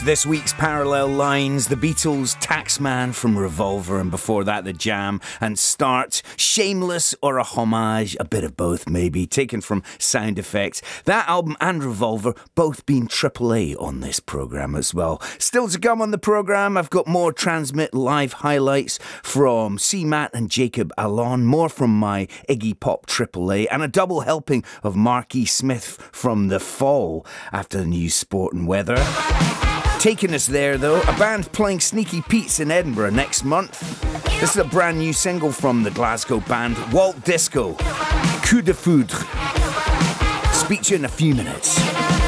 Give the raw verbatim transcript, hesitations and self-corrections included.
this week's Parallel Lines, the Beatles, Taxman from Revolver, and before that The Jam and Start, Shameless or a homage, a bit of both maybe, taken from Sound Effects. That album and Revolver both been triple A on this programme as well. Still to come on the programme, I've got more Transmit live highlights from C. Matt and Jacob Alon, more from my Iggy Pop triple A, and a double helping of Mark E. Smith from The Fall after the news, sport and weather. Taking us there though, a band playing Sneaky Pete's in Edinburgh next month. This is a brand new single from the Glasgow band Walt Disco, Coup de Foudre. Speak to you in a few minutes.